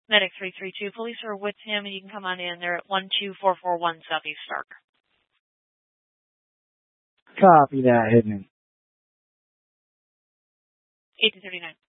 Medic 332. Police are with him, and you can come on in. They're at 12441 Southeast Stark. Copy that, Hidden. 1839.